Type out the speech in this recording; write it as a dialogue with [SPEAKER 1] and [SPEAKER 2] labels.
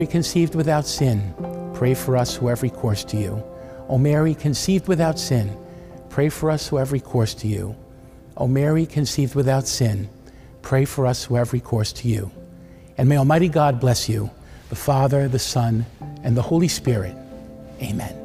[SPEAKER 1] conceived without sin, pray for us who have recourse to you. O Mary, conceived without sin, pray for us who have recourse to you. O Mary, conceived without sin, pray for us who have recourse to you. And may Almighty God bless you, the Father, the Son, and the Holy Spirit. Amen.